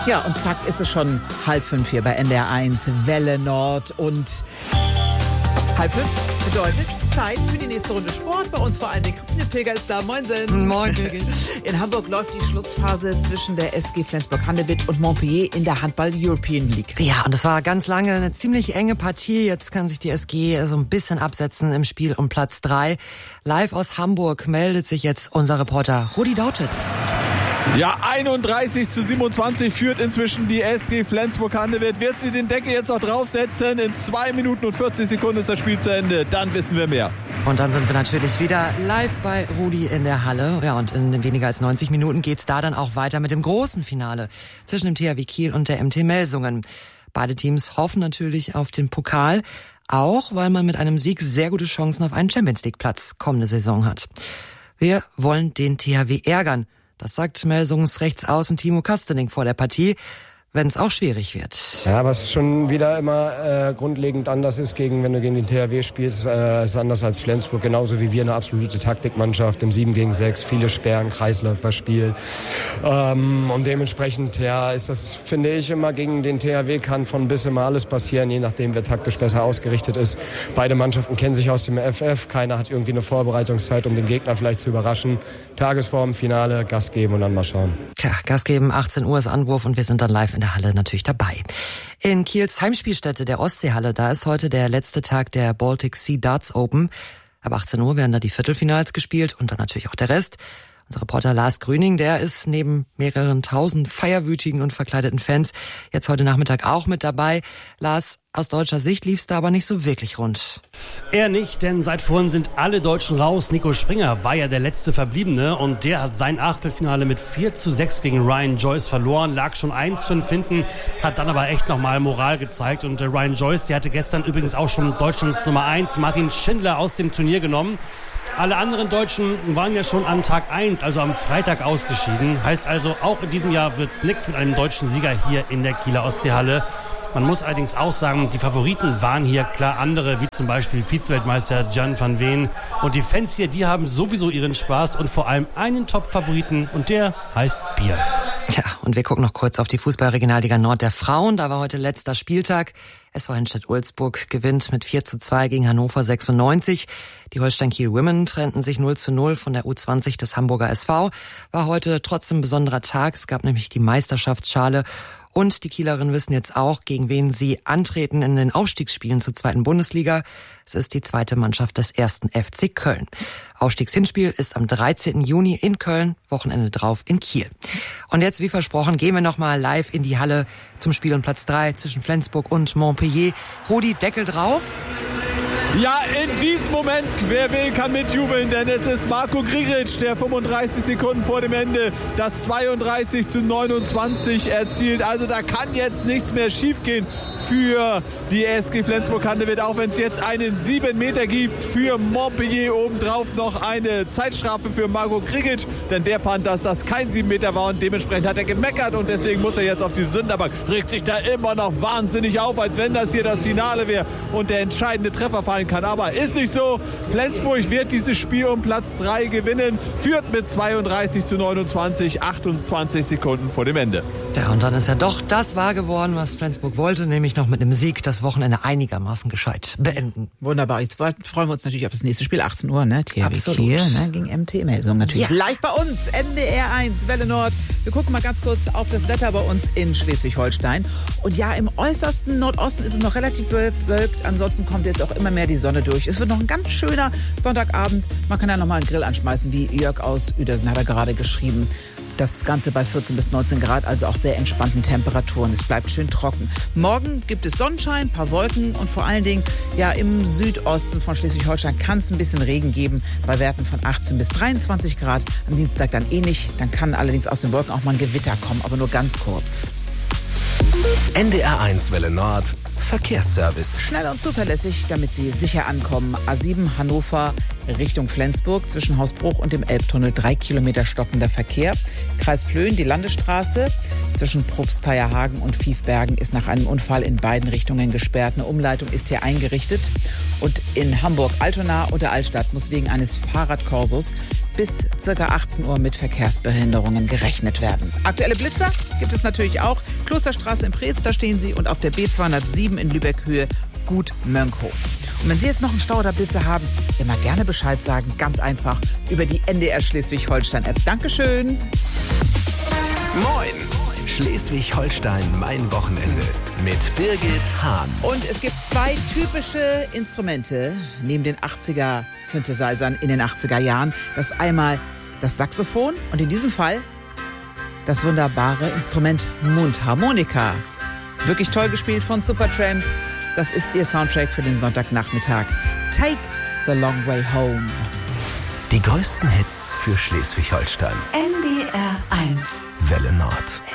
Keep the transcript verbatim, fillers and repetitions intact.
Ja, und zack ist es schon halb fünf hier bei N D R eins, Welle Nord. Und halb fünf bedeutet Zeit für die nächste Runde Sport. Bei uns vor allem Christine Pilger ist da. Moinsen. Moin, Birgit. In Hamburg läuft die Schlussphase zwischen der S G Flensburg-Handewitt und Montpellier in der Handball-European League. Ja, und es war ganz lange eine ziemlich enge Partie. Jetzt kann sich die S G so ein bisschen absetzen im Spiel um Platz drei. Live aus Hamburg meldet sich jetzt unser Reporter Rudi Dautitz. Ja, einunddreißig zu siebenundzwanzig führt inzwischen die S G Flensburg-Handewitt. Wird sie den Deckel jetzt noch draufsetzen? In zwei Minuten und vierzig Sekunden ist das Spiel zu Ende. Dann wissen wir mehr. Und dann sind wir natürlich wieder live bei Rudi in der Halle. Ja, und in weniger als neunzig Minuten geht's da dann auch weiter mit dem großen Finale zwischen dem T H W Kiel und der M T Melsungen. Beide Teams hoffen natürlich auf den Pokal, auch weil man mit einem Sieg sehr gute Chancen auf einen Champions-League-Platz kommende Saison hat. Wir wollen den T H W ärgern. Das sagt Melsungs Rechtsaußen Timo Kastening vor der Partie, wenn es auch schwierig wird. Ja, was schon wieder immer äh, grundlegend anders ist, gegen, wenn du gegen den T H W spielst, äh, ist anders als Flensburg. Genauso wie wir eine absolute Taktikmannschaft im sieben gegen sechs, viele Sperren, Kreisläuferspiel. Ähm, und dementsprechend ja, ist das, finde ich, immer gegen den T H W kann von bis immer alles passieren, je nachdem, wer taktisch besser ausgerichtet ist. Beide Mannschaften kennen sich aus dem F F. Keiner hat irgendwie eine Vorbereitungszeit, um den Gegner vielleicht zu überraschen. Tagesform, Finale, Gas geben und dann mal schauen. Tja, Gas geben, achtzehn Uhr ist Anwurf und wir sind dann live in der Halle natürlich dabei. In Kiels Heimspielstätte der Ostseehalle, da ist heute der letzte Tag der Baltic Sea Darts Open. Ab achtzehn Uhr werden da die Viertelfinals gespielt und dann natürlich auch der Rest. Unser Reporter Lars Grüning, der ist neben mehreren tausend feierwütigen und verkleideten Fans jetzt heute Nachmittag auch mit dabei. Lars, aus deutscher Sicht lief's da aber nicht so wirklich rund. Eher nicht, denn seit vorhin sind alle Deutschen raus. Nico Springer war ja der letzte Verbliebene und der hat sein Achtelfinale mit vier zu sechs gegen Ryan Joyce verloren, lag schon eins fünf hinten, hat dann aber echt nochmal Moral gezeigt. Und äh, Ryan Joyce, der hatte gestern übrigens auch schon Deutschlands Nummer eins, Martin Schindler, aus dem Turnier genommen. Alle anderen Deutschen waren ja schon an Tag eins, also am Freitag, ausgeschieden. Heißt also, auch in diesem Jahr wird's nichts mit einem deutschen Sieger hier in der Kieler Ostseehalle. Man muss allerdings auch sagen, die Favoriten waren hier klar andere, wie zum Beispiel Vize-Weltmeister Jan van Veen. Und die Fans hier, die haben sowieso ihren Spaß und vor allem einen Top-Favoriten und der heißt Bier. Ja, und wir gucken noch kurz auf die Fußball-Regionalliga Nord der Frauen. Da war heute letzter Spieltag. S V Henstedt-Ulzburg gewinnt mit vier zu zwei gegen Hannover sechsundneunzig. Die Holstein Kiel Women trennten sich null zu null von der U zwanzig des Hamburger S V. War heute trotzdem ein besonderer Tag. Es gab nämlich die Meisterschaftsschale. Und die Kielerinnen wissen jetzt auch, gegen wen sie antreten in den Aufstiegsspielen zur zweiten Bundesliga. Es ist die zweite Mannschaft des ersten F C Köln. Aufstiegshinspiel ist am dreizehnten Juni in Köln, Wochenende drauf in Kiel. Und jetzt, wie versprochen, gehen wir nochmal live in die Halle zum Spiel um Platz drei zwischen Flensburg und Montpellier. Rudi, Deckel drauf. Ja, in diesem Moment, wer will, kann mitjubeln, denn es ist Marco Grigric, der fünfunddreißig Sekunden vor dem Ende das zweiunddreißig zu neunundzwanzig erzielt. Also da kann jetzt nichts mehr schiefgehen für die S G Flensburg-Handewitt, auch wenn es jetzt einen sieben Meter gibt für Montpellier, obendrauf noch eine Zeitstrafe für Marco Grigric, denn der fand, dass das kein sieben Meter war und dementsprechend hat er gemeckert und deswegen muss er jetzt auf die Sünderbank. Regt sich da immer noch wahnsinnig auf, als wenn das hier das Finale wäre und der entscheidende Treffer fallen kann. Aber ist nicht so. Flensburg wird dieses Spiel um Platz drei gewinnen, führt mit zweiunddreißig zu neunundzwanzig, achtundzwanzig Sekunden vor dem Ende. Ja, und dann ist ja doch das wahr geworden, was Flensburg wollte, nämlich noch mit einem Sieg das Wochenende einigermaßen gescheit beenden. Wunderbar. Jetzt freuen wir uns natürlich auf das nächste Spiel, achtzehn Uhr, ne? T H W Absolut. Kiel, ne? Gegen M T Melsungen natürlich. Ja. Live bei uns, N D R eins, Welle Nord. Wir gucken mal ganz kurz auf das Wetter bei uns in Schleswig-Holstein. Und ja, im äußersten Nordosten ist es noch relativ bewölkt. Ansonsten kommt jetzt auch immer mehr die Sonne durch. Es wird noch ein ganz schöner Sonntagabend. Man kann ja noch mal einen Grill anschmeißen, wie Jörg aus Uedersen hat er gerade geschrieben. Das Ganze bei vierzehn bis neunzehn Grad, also auch sehr entspannten Temperaturen. Es bleibt schön trocken. Morgen gibt es Sonnenschein, ein paar Wolken und vor allen Dingen ja im Südosten von Schleswig-Holstein kann es ein bisschen Regen geben bei Werten von achtzehn bis dreiundzwanzig Grad. Am Dienstag dann eh nicht. Dann kann allerdings aus den Wolken auch mal ein Gewitter kommen, aber nur ganz kurz. N D R eins Welle Nord Verkehrsservice. Schnell und zuverlässig, damit Sie sicher ankommen. A sieben Hannover Richtung Flensburg zwischen Hausbruch und dem Elbtunnel drei Kilometer stockender Verkehr. Kreis Plön, die Landesstraße zwischen Probstheierhagen und Fiefbergen ist nach einem Unfall in beiden Richtungen gesperrt. Eine Umleitung ist hier eingerichtet. Und in Hamburg-Altona und der Altstadt muss wegen eines Fahrradkorsos bis ca. achtzehn Uhr mit Verkehrsbehinderungen gerechnet werden. Aktuelle Blitzer gibt es natürlich auch. Klosterstraße in Preetz, da stehen sie, und auf der B zweihundertsieben in Lübeck-Höhe Gut Mönkhof. Und wenn Sie jetzt noch einen Stau oder Blitzer haben, immer gerne Bescheid sagen. Ganz einfach über die N D R Schleswig-Holstein-App. Dankeschön. Moin! Schleswig-Holstein, mein Wochenende mit Birgit Hahn. Und es gibt zwei typische Instrumente neben den achtziger-Synthesizern in den achtziger Jahren. Das ist einmal das Saxophon und in diesem Fall das wunderbare Instrument Mundharmonika. Wirklich toll gespielt von Supertramp. Das ist ihr Soundtrack für den Sonntagnachmittag. Take the Long Way Home. Die größten Hits für Schleswig-Holstein. N D R eins. Welle Nord.